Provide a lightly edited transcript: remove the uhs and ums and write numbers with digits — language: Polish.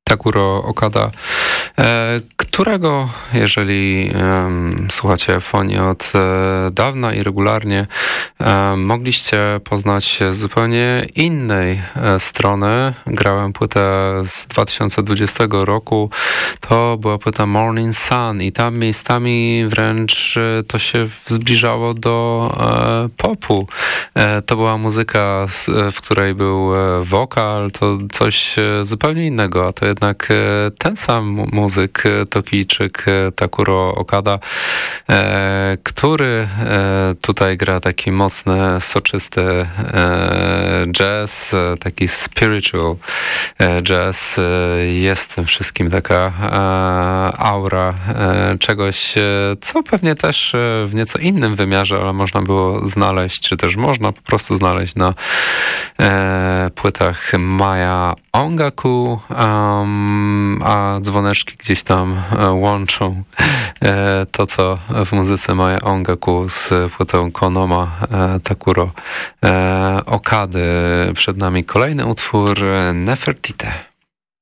Takuro Okada, którego, jeżeli słuchacie Japonii od dawna i regularnie, mogliście poznać z zupełnie innej strony. Grałem płytę z 2020 roku, to była płyta Morning Sun i tam miejscami wręcz to się zbliżało do popu. To była muzyka, w której był wokal, to coś zupełnie innego, a to jednak ten sam muzyk, Tokijczyk Takuro Okada, który tutaj gra taki mocny, soczysty jazz, taki spiritual jazz. Jest w tym wszystkim taka aura czegoś, co pewnie też w nieco innym wymiarze, ale można było znaleźć, czy też można po prostu znaleźć na płytach Maya Ongaku, a dzwoneczki gdzieś tam łączą to, co w muzyce Maya Ongaku z płytą Konoma Takuro Okady. Przed nami kolejny utwór Nefertite.